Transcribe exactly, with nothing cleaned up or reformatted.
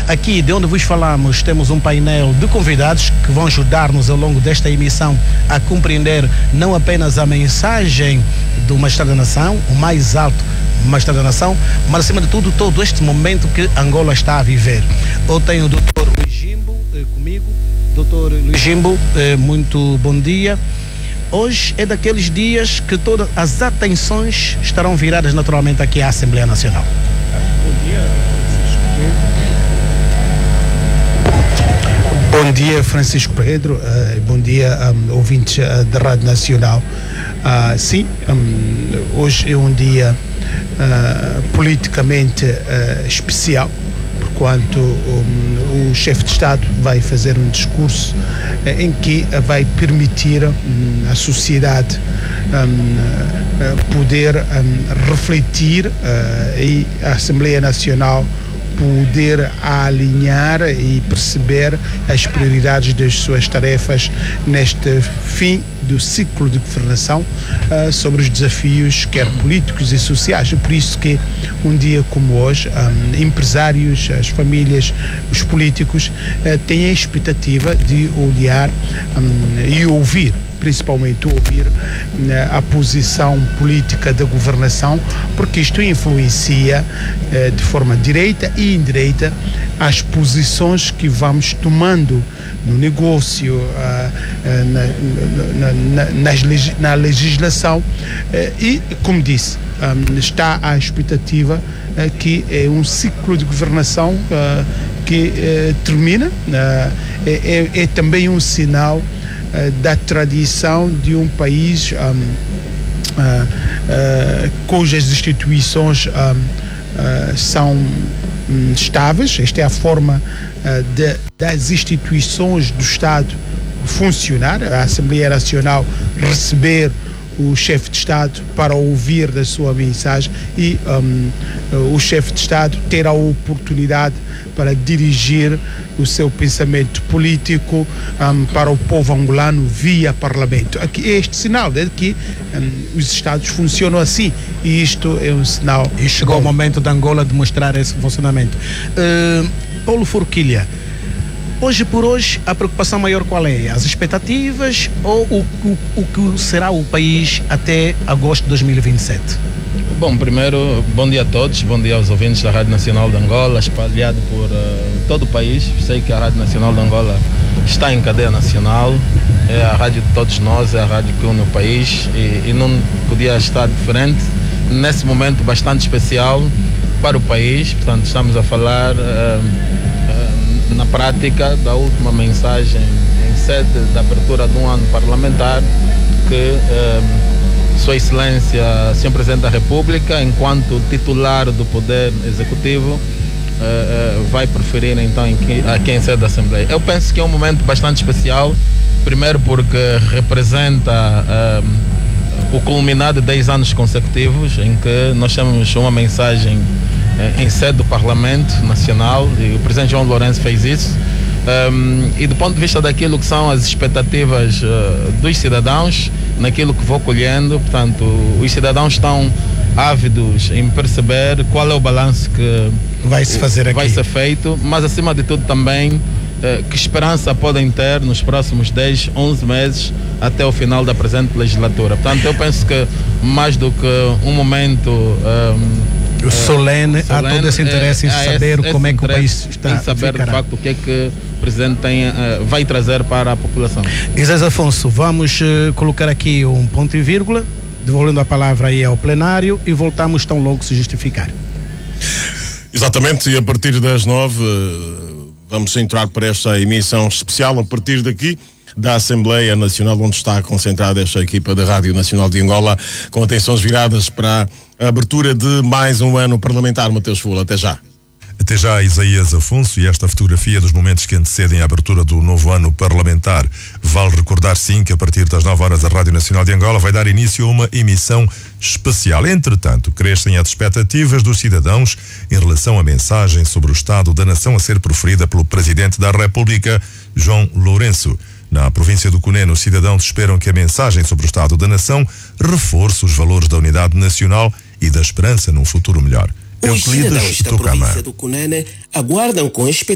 Aqui de onde vos falamos temos um painel de convidados que vão ajudar-nos ao longo desta emissão a compreender não apenas a mensagem do Magistrado da Nação, o mais alto Magistrado da Nação, mas acima de tudo todo este momento que Angola está a viver. Eu tenho o doutor Luís Jimbo eh, comigo. doutor Luís Jimbo, eh, muito bom dia. Hoje é daqueles dias que todas as atenções estarão viradas naturalmente aqui à Assembleia Nacional. Bom dia, Francisco Pedro. Bom dia, Francisco Pedro. Uh, bom dia, um, ouvintes uh, da Rádio Nacional. Uh, sim, um, hoje é um dia uh, politicamente uh, especial, porquanto um, o chefe de Estado vai fazer um discurso uh, em que uh, vai permitir um, à sociedade um, uh, poder um, refletir uh, e a Assembleia Nacional poder alinhar e perceber as prioridades das suas tarefas neste fim do ciclo de governação uh, sobre os desafios quer políticos e sociais. É por isso que um dia como hoje, um, empresários, as famílias, os políticos uh, têm a expectativa de olhar um, e ouvir, principalmente ouvir né, a posição política da governação, porque isto influencia eh, de forma direta e indireita as posições que vamos tomando no negócio, ah, ah, na, na, na, nas, na legislação eh, e, como disse, um, está à expectativa eh, que é um ciclo de governação ah, que eh, termina, ah, é, é, é também um sinal da tradição de um país um, uh, uh, cujas instituições um, uh, são um, estáveis. Esta é a forma uh, de, das instituições do Estado funcionar, a Assembleia Nacional receber o chefe de Estado para ouvir da sua mensagem e um, o chefe de Estado ter a oportunidade para dirigir o seu pensamento político um, para o povo angolano via Parlamento. Aqui é este sinal de que um, os Estados funcionam assim e isto é um sinal. E chegou bom. O momento de Angola de mostrar esse funcionamento. Uh, Paulo Forquilha, hoje por hoje a preocupação maior qual é? As expectativas ou o, o, o que será o país até agosto de dois mil e vinte e sete? Bom, primeiro, bom dia a todos, bom dia aos ouvintes da Rádio Nacional de Angola, espalhado por uh, todo o país. Sei que a Rádio Nacional de Angola está em cadeia nacional, é a rádio de todos nós, é a rádio que une o país e, e não podia estar diferente nesse momento bastante especial para o país. Portanto, estamos a falar uh, uh, na prática da última mensagem em sede da abertura de um ano parlamentar que uh, Sua Excelência, senhor Presidente da República, enquanto titular do Poder Executivo, uh, uh, vai preferir então em que, aqui em sede da Assembleia. Eu penso que é um momento bastante especial, primeiro porque representa uh, o culminado de dez anos consecutivos em que nós temos uma mensagem uh, em sede do Parlamento Nacional e o Presidente João Lourenço fez isso. Um, e do ponto de vista daquilo que são as expectativas uh, dos cidadãos, naquilo que vou colhendo, portanto, os cidadãos estão ávidos em perceber qual é o balanço que vai se fazer aqui, vai ser feito, mas acima de tudo também uh, que esperança podem ter nos próximos dez, onze meses até o final da presente legislatura. Portanto, eu penso que mais do que um momento um, O solene, uh, solene, há todo esse interesse é, em saber esse, como esse é que o país está. Em saber ficará. De facto o que é que o Presidente tem, uh, vai trazer para a população. Isés Afonso, vamos uh, colocar aqui um ponto e vírgula, devolvendo a palavra aí ao plenário e voltamos tão logo se justificar. Exatamente, e a partir das nove uh, vamos entrar para esta emissão especial a partir daqui da Assembleia Nacional, onde está concentrada esta equipa da Rádio Nacional de Angola, com atenções viradas para a abertura de mais um ano parlamentar. Mateus Fula, até já. Até já, Isaías Afonso, e esta fotografia dos momentos que antecedem a abertura do novo ano parlamentar. Vale recordar, sim, que a partir das nove horas a Rádio Nacional de Angola vai dar início a uma emissão especial. Entretanto, crescem as expectativas dos cidadãos em relação à mensagem sobre o estado da nação a ser proferida pelo Presidente da República, João Lourenço. Na província do Cunene, os cidadãos esperam que a mensagem sobre o estado da nação reforce os valores da unidade nacional e da esperança num futuro melhor. Os cidadãos da província do Cunene aguardam com expectativa